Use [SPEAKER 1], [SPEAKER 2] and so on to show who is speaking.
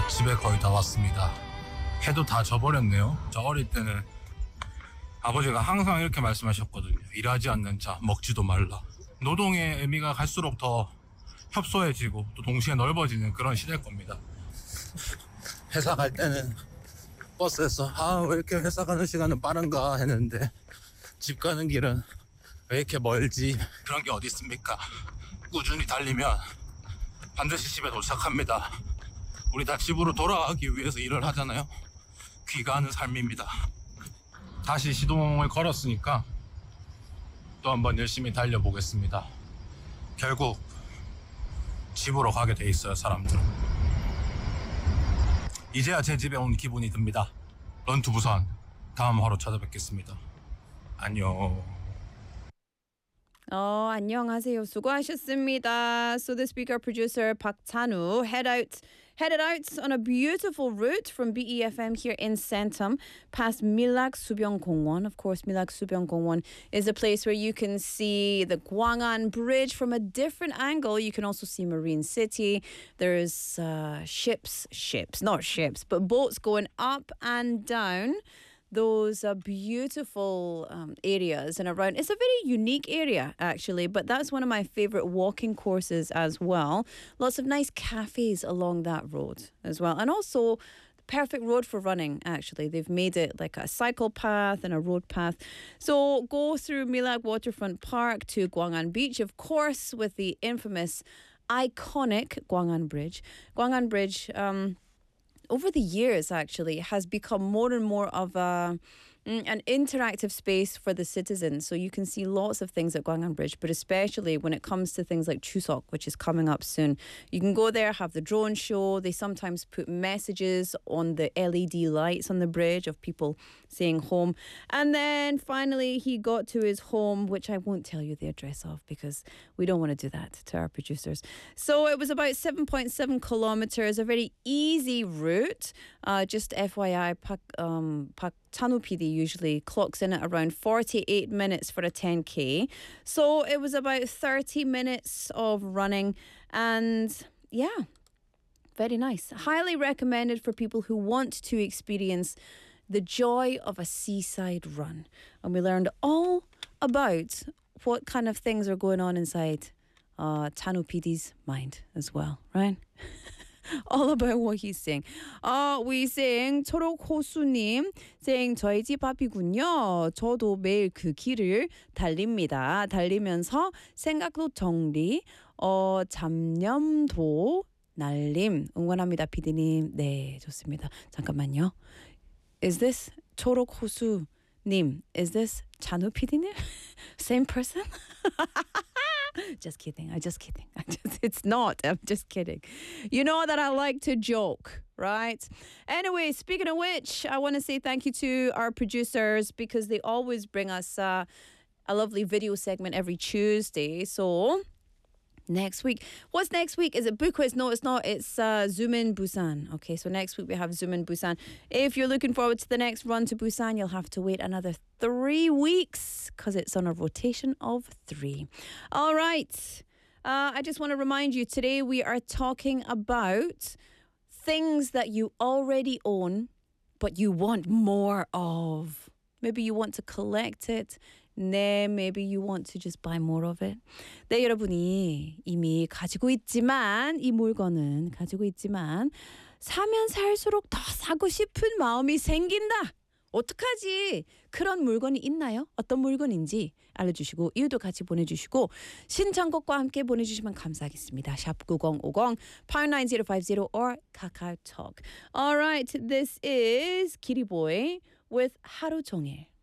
[SPEAKER 1] 집에 거의 다 왔습니다. 해도 다 져버렸네요. 저 어릴 때는 아버지가 항상 이렇게 말씀하셨거든요. 일하지 않는 자 먹지도 말라. 노동의 의미가 갈수록 더 협소해지고 또 동시에 넓어지는 그런 시대일 겁니다. 회사 갈 때는 버스에서 왜 이렇게 회사 가는 시간은 빠른가 했는데 집 가는 길은 왜 이렇게 멀지? 그런 게 어디 있습니까? 꾸준히 달리면 반드시 집에 도착합니다. 우리 다 집으로 돌아가기 위해서 일을 하잖아요. 귀가하는 삶입니다. 다시 시동을 걸었으니까 또 한번 열심히 달려보겠습니다. 결국 집으로 가게 돼 있어요, 사람들은. 이제야 제 집에 온 기분이 듭니다. 런투 부산 다음 화로 찾아뵙겠습니다. 안녕.
[SPEAKER 2] 안녕하세요. 수고하셨습니다. So this week our producer Park Chanu headed out on a beautiful route from BEFM here in Santam past Milak Subyong Gongwon. Of course, Milak Subyong Gongwon is a place where you can see the Gwangan Bridge from a different angle. You can also see Marine City. There's boats going up and down those beautiful areas and around. It's a very unique area, actually, but that's one of my favorite walking courses as well. Lots of nice cafes along that road as well. And also, the perfect road for running, actually. They've made it like a cycle path and a road path. So go through Milak Waterfront Park to Gwangan Beach, of course, with the infamous, iconic Gwangan Bridge. Gwangan Bridge, over the years, actually, has become more and more of an interactive space for the citizens. So you can see lots of things at Gwangan Bridge, but especially when it comes to things like Chuseok, which is coming up soon. You can go there, have the drone show. They sometimes put messages on the LED lights on the bridge of people saying home. And then finally, he got to his home, which I won't tell you the address of because we don't want to do that to our producers. So it was about 7.7 kilometers, a very easy route. Just FYI, Park Chanu PD usually clocks in at around 48 minutes for a 10K. So it was about 30 minutes of running and yeah, very nice. Highly recommended for people who want to experience the joy of a seaside run. And we learned all about what kind of things are going on inside Chanu PD's mind as well, right? All about what he's saying. We sing 초록호수님 saying 저희 집 앞이군요. 저도 매일 그 길을 달립니다. 달리면서 생각도 정리, 잡념도 날림 응원합니다, PD님. 네, 좋습니다. 잠깐만요. Is this 초록호수님? Is this 찬우 PD님? Same person? Just kidding. It's not. I'm just kidding. You know that I like to joke, right? Anyway, speaking of which, I want to say thank you to our producers because they always bring us a lovely video segment every Tuesday. So next week. What's next week? Is it Bukwis? No, it's not. It's Zoom in Busan. Okay, so next week we have Zoom in Busan. If you're looking forward to the next run to Busan, you'll have to wait another 3 weeks because it's on a rotation of 3. All right. I just want to remind you, today we are talking about things that you already own, but you want more of. Maybe you want to collect it. 네, maybe you want to just buy more of it. 네, 여러분이 이미 가지고 있지만 이 물건은 가지고 있지만 사면 살수록 더 사고 싶은 마음이 생긴다. 어떡하지? 그런 물건이 있나요? 어떤 물건인지 알려주시고 이유도 같이 보내주시고 신청곡과 함께 보내주시면 감사하겠습니다. 샵 9050 89050 or KakaoTalk. Alright, this is Kitty Boy with 하루 종일.